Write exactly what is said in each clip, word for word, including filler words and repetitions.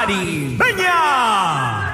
Caribeña.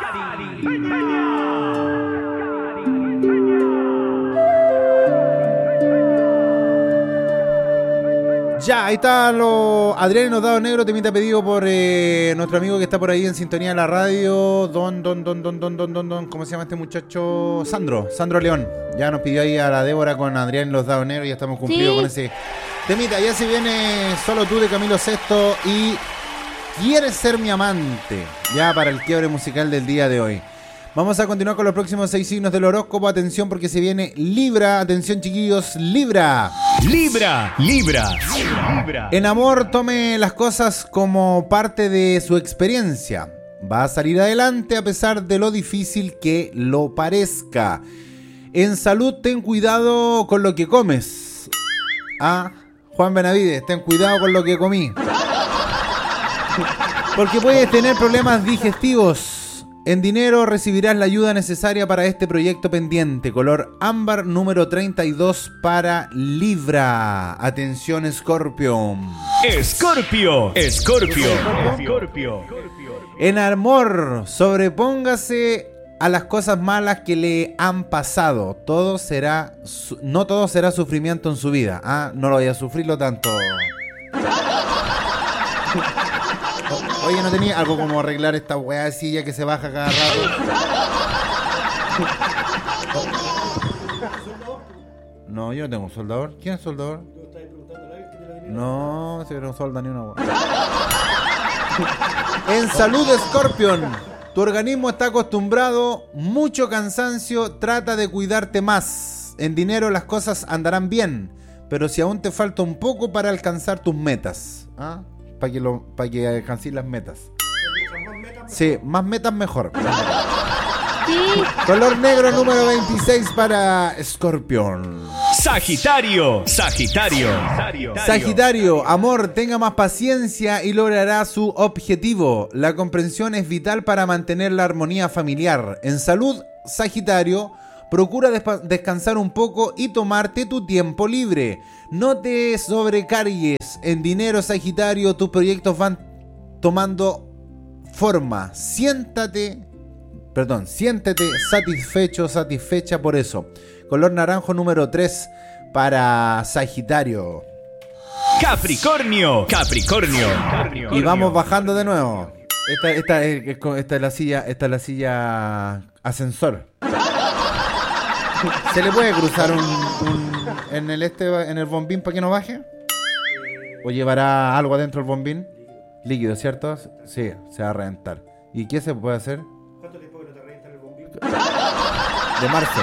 Ya, ahí está lo Adrián y los Dados Negros, temita pedido por eh, nuestro amigo que está por ahí en sintonía de la radio, don, don, don, don, don, don, don, don, ¿cómo se llama este muchacho? Sandro, Sandro León. Ya nos pidió ahí a la Débora con Adrián y los Dados Negros, ya estamos cumplidos sí. con ese temita. Ya se viene Solo Tú de Camilo Sesto y Quieres Ser Mi Amante, ya para el quiebre musical del día de hoy. Vamos a continuar con los próximos seis signos del horóscopo. Atención porque se viene Libra. Atención chiquillos, Libra. Libra, Libra, Libra. En amor, tome las cosas como parte de su experiencia. Va a salir adelante a pesar de lo difícil que lo parezca. En salud, ten cuidado con lo que comes. Ah, Juan Benavides, ten cuidado con lo que comí. Porque puedes tener problemas digestivos. En dinero recibirás la ayuda necesaria para este proyecto pendiente. Color ámbar número treinta y dos para Libra. Atención, Escorpio. Escorpio, Escorpio, Escorpio. En amor, sobrepóngase a las cosas malas que le han pasado. Todo será, no todo será sufrimiento en su vida. Ah, no lo voy a sufrirlo tanto. Oye, ¿no tenía algo como arreglar esta weá de silla que se baja cada rato? No, yo no tengo un soldador. ¿Quién es soldador? No, si no solda ni una weá. En salud, Scorpion. Tu organismo está acostumbrado, mucho cansancio, trata de cuidarte más. En dinero las cosas andarán bien, pero si aún te falta un poco para alcanzar tus metas. ¿Ah? Para que, lo, para que alcancen las metas. Sí, más metas mejor. Sí. Color negro número veintiséis para Escorpión. Sagitario, Sagitario, Sagitario, amor, tenga más paciencia y logrará su objetivo. La comprensión es vital para mantener la armonía familiar. En salud, Sagitario, procura despa- descansar un poco y tomarte tu tiempo libre. No te sobrecargues. En dinero, Sagitario, tus proyectos van tomando forma. Siéntate, perdón, siéntete satisfecho, satisfecha por eso. Color naranjo número tres para Sagitario. Capricornio, Capricornio. Y vamos bajando de nuevo. Esta, esta, es, esta es la silla, esta es la silla ascensor. ¿Se le puede cruzar un, un en el este en el bombín para que no baje? ¿O llevará algo adentro del bombín? Líquido, ¿cierto? Sí, se va a reventar. ¿Y qué se puede hacer? ¿Cuánto tiempo que no te revienta el bombín? De marzo.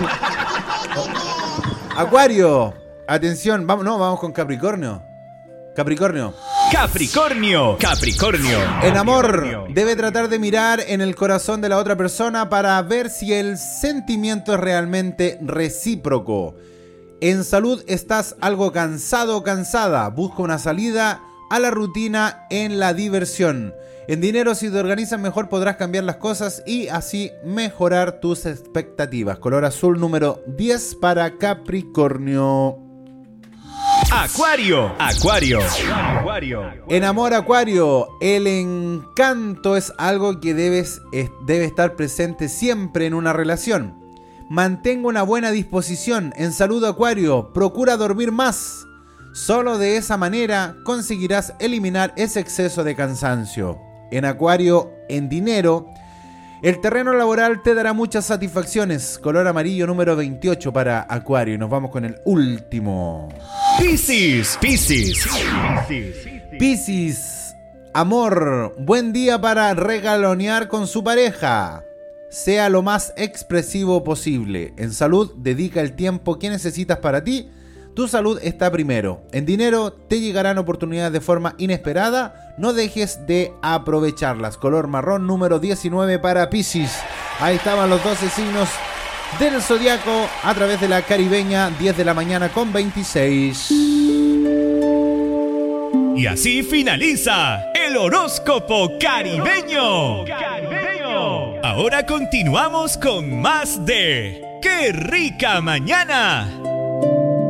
Acuario. Atención, vamos, no, vamos con Capricornio. Capricornio. Capricornio, Capricornio. En amor, debe tratar de mirar en el corazón de la otra persona para ver si el sentimiento es realmente recíproco. En salud, estás algo cansado o cansada. Busca una salida a la rutina en la diversión. En dinero, si te organizas mejor, podrás cambiar las cosas y así mejorar tus expectativas. Color azul número diez para Capricornio. Acuario, Acuario, Acuario. En amor, Acuario, el encanto es algo que debes, es, debe estar presente siempre en una relación. Mantenga una buena disposición. En salud, Acuario, procura dormir más. Solo de esa manera conseguirás eliminar ese exceso de cansancio. En Acuario, en dinero, el terreno laboral te dará muchas satisfacciones. Color amarillo número veintiocho para Acuario. Y nos vamos con el último. Piscis, Piscis. Piscis, amor, buen día para regalonear con su pareja. Sea lo más expresivo posible. En salud, dedica el tiempo que necesitas para ti. Tu salud está primero. En dinero, te llegarán oportunidades de forma inesperada. No dejes de aprovecharlas. Color marrón número diecinueve para Piscis. Ahí estaban los doce signos del zodiaco a través de la Caribeña, diez de la mañana con veintiséis. Y así finaliza el horóscopo caribeño. Ahora continuamos con más de ¡Qué rica mañana!